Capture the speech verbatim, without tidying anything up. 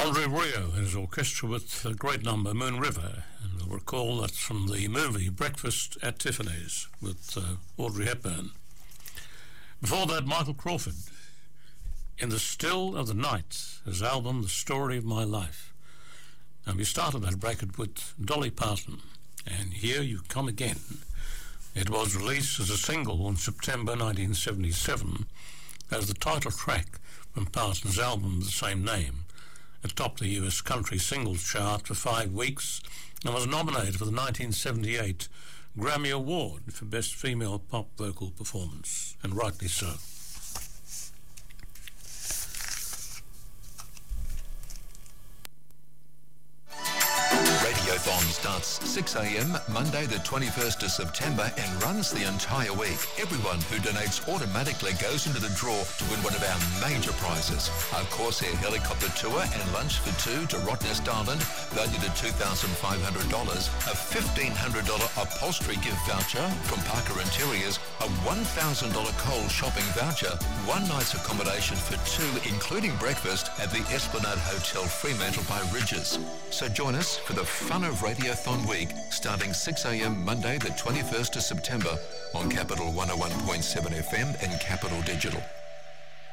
Andre Rio and his orchestra with a great number, Moon River, and you'll recall that's from the movie Breakfast at Tiffany's with uh, Audrey Hepburn. Before that, Michael Crawford, In the Still of the Night, his album The Story of My Life. And we started that bracket with Dolly Parton, and Here You Come Again. It was released as a single in September nineteen seventy-seven as the title track from Parton's album of the same name. It topped the U S country singles chart for five weeks and was nominated for the nineteen seventy-eight Grammy Award for Best Female Pop Vocal Performance, and rightly so. Radiothon starts six a.m. Monday the twenty-first of September and runs the entire week. Everyone who donates automatically goes into the draw to win one of our major prizes. A Corsair helicopter tour and lunch for two to Rottnest Island, valued at two thousand five hundred dollars, a fifteen hundred dollars upholstery gift voucher from Parker Interiors, a one thousand dollars Coles shopping voucher, one night's accommodation for two, including breakfast, at the Esplanade Hotel Fremantle by Ridges. So join us for the fun of Radiothon Week, starting six a.m. Monday the twenty-first of September on Capital one oh one point seven F M and Capital Digital.